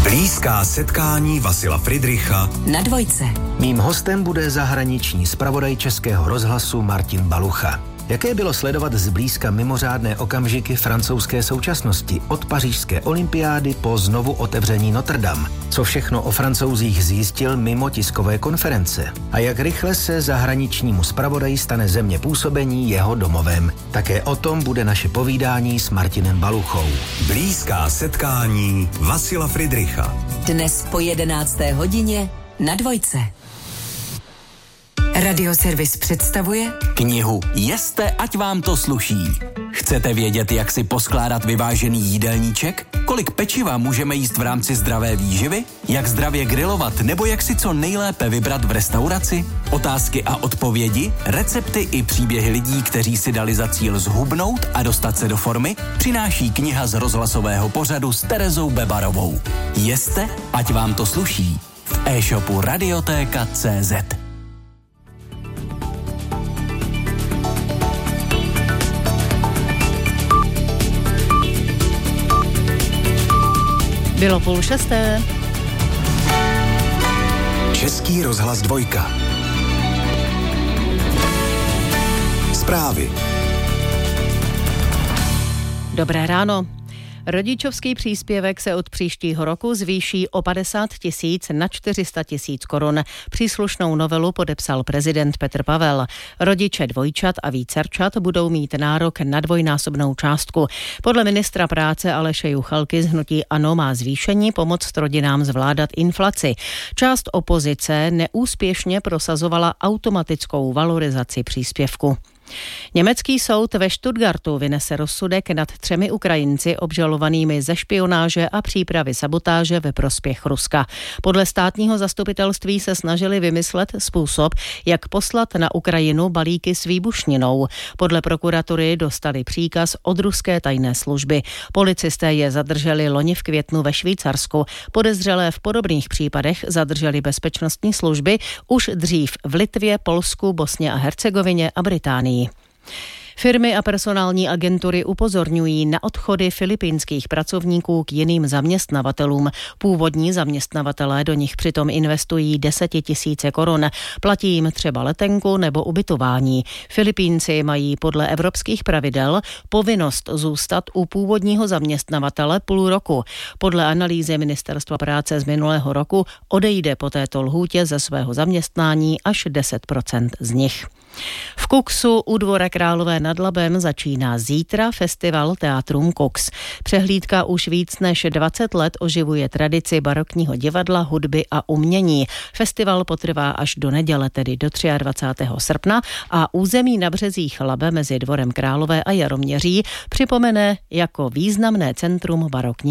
Blízká setkání Vasila Fridricha na Dvojce. Mým hostem bude zahraniční zpravodaj Českého rozhlasu Martin Balucha. Jaké bylo sledovat zblízka mimořádné okamžiky francouzské současnosti od pařížské olympiády po znovu otevření Notre Dame? Co všechno o Francouzích zjistil mimo tiskové konference? A jak rychle se zahraničnímu zpravodaji stane země působení jeho domovem? Také o tom bude naše povídání s Martinem Baluchou. Blízká setkání Vasila Fridricha. Dnes po 11. hodině na Dvojce. Radioservis představuje knihu Jeste, ať vám to sluší. Chcete vědět, jak si poskládat vyvážený jídelníček? Kolik pečiva můžeme jíst v rámci zdravé výživy? Jak zdravě grilovat nebo jak si co nejlépe vybrat v restauraci? Otázky a odpovědi, recepty i příběhy lidí, kteří si dali za cíl zhubnout a dostat se do formy, přináší kniha z rozhlasového pořadu s Terezou Bebarovou. Jeste, ať vám to sluší. V e-shopu Radiotéka.cz. Bylo 5:30. Český rozhlas Dvojka. Zprávy. Dobré ráno. Rodičovský příspěvek se od příštího roku zvýší o 50 000 na 400 000 korun. Příslušnou novelu podepsal prezident Petr Pavel. Rodiče dvojčat a vícerčat budou mít nárok na dvojnásobnou částku. Podle ministra práce Aleše Juchelky z hnutí ANO má zvýšení pomoct rodinám zvládat inflaci. Část opozice neúspěšně prosazovala automatickou valorizaci příspěvku. Německý soud ve Stuttgartu vynese rozsudek nad 3 Ukrajinci obžalovanými ze špionáže a přípravy sabotáže ve prospěch Ruska. Podle státního zastupitelství se snažili vymyslet způsob, jak poslat na Ukrajinu balíky s výbušninou. Podle prokuratury dostali příkaz od ruské tajné služby. Policisté je zadrželi loni v květnu ve Švýcarsku. Podezřelé v podobných případech zadrželi bezpečnostní služby už dřív v Litvě, Polsku, Bosně a Hercegovině a Británii. Firmy a personální agentury upozorňují na odchody filipínských pracovníků k jiným zaměstnavatelům. Původní zaměstnavatelé do nich přitom investují 10 000 korun. Platí jim třeba letenku nebo ubytování. Filipínci mají podle evropských pravidel povinnost zůstat u původního zaměstnavatele půl roku. Podle analýzy Ministerstva práce z minulého roku odejde po této lhůtě ze svého zaměstnání až 10% z nich. V Kuxu u Dvora Králové nad Labem začíná zítra festival Teatrum Kux. Přehlídka už víc než 20 let oživuje tradici barokního divadla, hudby a umění. Festival potrvá až do neděle, tedy do 23. srpna a území na březích Labe mezi Dvorem Králové a Jaroměří připomene jako významné centrum barokní